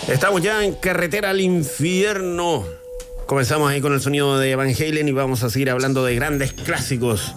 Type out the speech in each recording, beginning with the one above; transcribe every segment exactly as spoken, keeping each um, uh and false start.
Estamos ya en carretera al infierno. Comenzamos ahí con el sonido de Van Halen y vamos a seguir hablando de grandes clásicos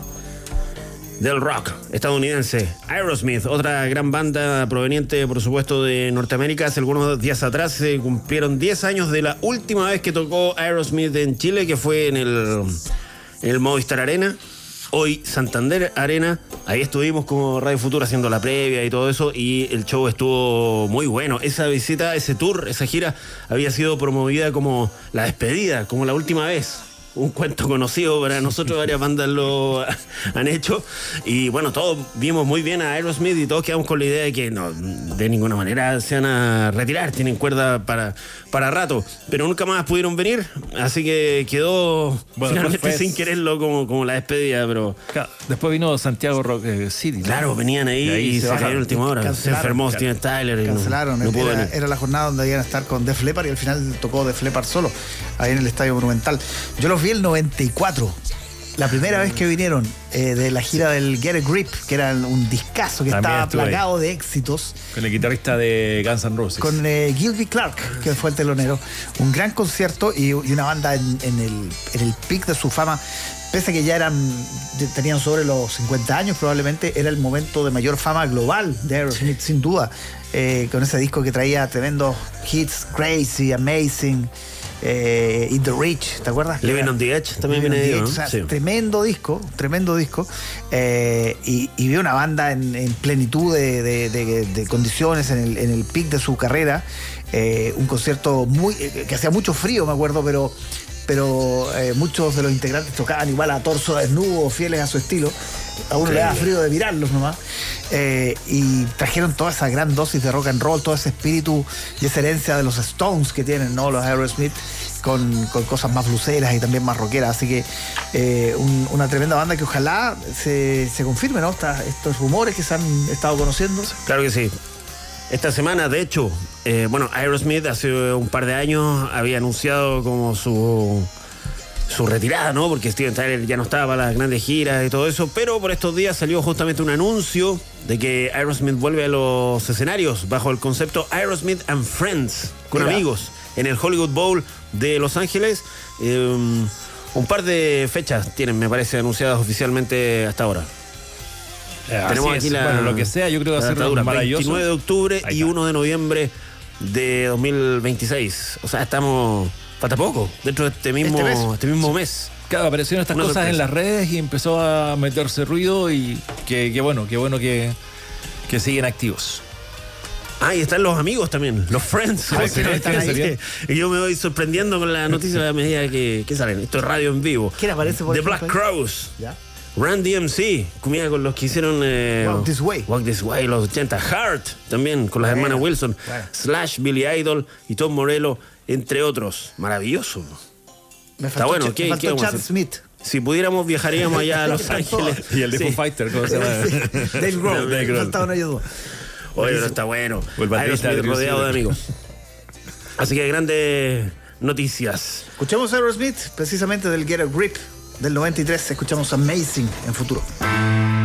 del rock estadounidense. Aerosmith, otra gran banda proveniente, por supuesto, de Norteamérica. Hace algunos días atrás se cumplieron diez años de la última vez que tocó Aerosmith en Chile, que fue en el, en el Movistar Arena, hoy Santander Arena. Ahí estuvimos como Radio Futuro haciendo la previa y todo eso, y el show estuvo muy bueno. Esa visita, ese tour, esa gira había sido promovida como la despedida, como la última vez. Un cuento conocido para nosotros, varias bandas lo han hecho. Y bueno, todos vimos muy bien a Aerosmith y todos quedamos con la idea de que no, de ninguna manera se van a retirar, tienen cuerda para, para rato. Pero nunca más pudieron venir, así que quedó bueno, finalmente fue... sin quererlo como, como la despedida. Pero claro, después vino Santiago Rock City, ¿no? Claro, venían ahí, ahí y se, se cayeron a última hora. Se enfermó Steven Tyler. Y cancelaron. No, no era, era la jornada donde iban a estar con Def Leppard y al final tocó Def Leppard solo, ahí en el Estadio Monumental. Yo los vi el noventa y cuatro, la primera vez que vinieron eh, de la gira del Get a Grip, que era un discazo que también estaba plagado ahí de éxitos. Con el guitarrista de Guns N' Roses. Con eh, Gilby Clarke, que fue el telonero. Un gran concierto y, y una banda en, en, el, en el pic de su fama. Pese a que ya eran, tenían sobre los cincuenta años, probablemente era el momento de mayor fama global de Aerosmith, sin duda. Eh, con ese disco que traía tremendos hits, Crazy, Amazing, Eh, In the Reach, ¿te acuerdas? Living on the Edge también viene ahí, ¿no? O sea, sí. Tremendo disco, tremendo disco. Eh, y, y vi una banda en, en plenitud de, de, de, de condiciones, en el, en el pic de su carrera. Eh, un concierto muy eh, que hacía mucho frío, me acuerdo, pero, pero eh, muchos de los integrantes tocaban igual a torso desnudo, fieles a su estilo. A uno sí, le da frío de mirarlos nomás. Eh, y trajeron toda esa gran dosis de rock and roll, todo ese espíritu y esa herencia de los Stones que tienen, ¿no? Los Aerosmith, con, con cosas más bluseras y también más rockeras. Así que eh, un, una tremenda banda que ojalá se, se confirme, ¿no? Esta, estos rumores que se han estado conociendo. Claro que sí. Esta semana, de hecho, eh, bueno, Aerosmith hace un par de años había anunciado como su... su retirada, ¿no? Porque Steven Tyler ya no estaba para las grandes giras y todo eso, pero por estos días salió justamente un anuncio de que Aerosmith vuelve a los escenarios bajo el concepto Aerosmith and Friends, con Mira. amigos, en el Hollywood Bowl de Los Ángeles. Eh, un par de fechas tienen, me parece, anunciadas oficialmente hasta ahora. Eh, Tenemos aquí es. la, bueno, lo que sea, yo creo que va a ser maravilloso. veintinueve de octubre y uno de noviembre de dos mil veintiséis. O sea, estamos... Falta poco, dentro de este mismo, este mes, este mismo mes. Claro, aparecieron estas Una cosas sorpresa. en las redes y empezó a meterse ruido y que, que bueno, que bueno que, que siguen activos. Ah, y están los amigos también, los friends. Ah, que no están ahí. Y yo me voy sorprendiendo con la noticia a medida que, que salen. Esto es radio en vivo. ¿Quién aparece por The Black Crowes. ¿Ya? Run D M C, comida con los que hicieron eh, Walk This Way. Walk This Way, los ochenta. Heart, también con las bueno, hermanas Wilson. Bueno. Slash, Billy Idol y Tom Morello, entre otros. Maravilloso. Me faltó, Está bueno. ¿Qué, me faltó ¿qué Chad Smith. Si pudiéramos, viajaríamos allá a Los Ángeles. Y el de sí. Foo Fighter, ¿cómo se llama? Dave Grohl. Me faltaban ellos dos. Oye, pero está bueno. Aerosmith rodeado de amigos. Así que grandes noticias. Escuchamos a Aerosmith, precisamente del Get a Grip del noventa y tres. Escuchamos Amazing en futuro.